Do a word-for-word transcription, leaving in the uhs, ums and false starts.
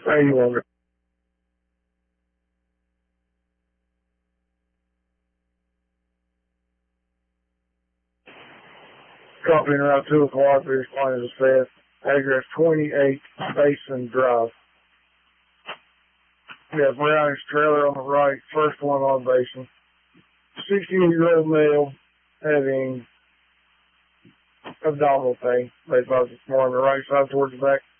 How you want it? Copying Route two o'clock, we responded as fast. Address twenty-eight Basin Drive. We have Brownish trailer on the right, first one on Basin. sixty-year-old male having abdominal pain. They thought this morning, the right side towards the back.